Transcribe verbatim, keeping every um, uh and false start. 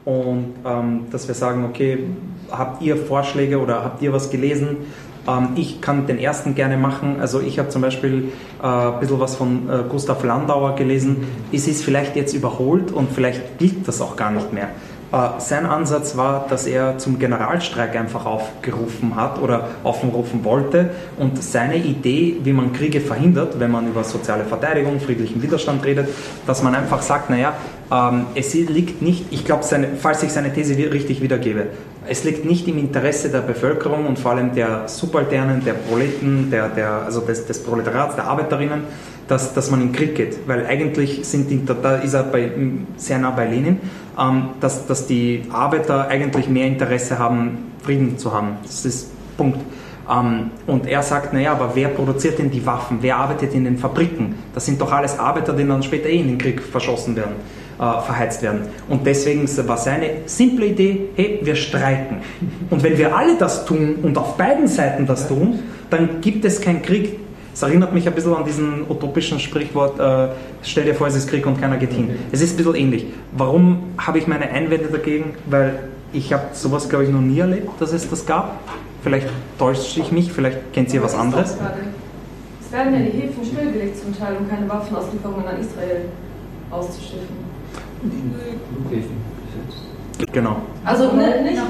und ähm, dass wir sagen, okay, habt ihr Vorschläge oder habt ihr was gelesen? Ähm, ich kann den ersten gerne machen. Also ich habe zum Beispiel äh, ein bisschen was von äh, Gustav Landauer gelesen. Es ist vielleicht jetzt überholt und vielleicht gilt das auch gar nicht mehr. Uh, sein Ansatz war, dass er zum Generalstreik einfach aufgerufen hat oder aufrufen wollte, und seine Idee, wie man Kriege verhindert, wenn man über soziale Verteidigung, friedlichen Widerstand redet, dass man einfach sagt, naja, ähm, es liegt nicht, ich glaube, falls ich seine These richtig wiedergebe, es liegt nicht im Interesse der Bevölkerung und vor allem der Subalternen, der Proleten, der, der, also des, des Proletariats, der Arbeiterinnen, dass, dass man in den Krieg geht, weil eigentlich sind die, da ist er bei, sehr nah bei Lenin, ähm, dass, dass die Arbeiter eigentlich mehr Interesse haben, Frieden zu haben. Das ist Punkt. Ähm, und er sagt, naja, aber wer produziert denn die Waffen? Wer arbeitet in den Fabriken? Das sind doch alles Arbeiter, die dann später eh in den Krieg verschossen werden, äh, verheizt werden. Und deswegen war seine simple Idee, hey, wir streiken. Und wenn wir alle das tun und auf beiden Seiten das tun, dann gibt es keinen Krieg. Es erinnert mich ein bisschen an diesen utopischen Sprichwort, äh, stell dir vor, es ist Krieg und keiner geht hin. Es ist ein bisschen ähnlich. Warum habe ich meine Einwände dagegen? Weil ich habe sowas, glaube ich, noch nie erlebt, dass es das gab. Vielleicht täusche ich mich, vielleicht kennt ihr was anderes. Es werden ja die Häfen stillgelegt zum Teil, um keine Waffenauslieferungen an Israel auszuschiffen. Genau. Also ne, nicht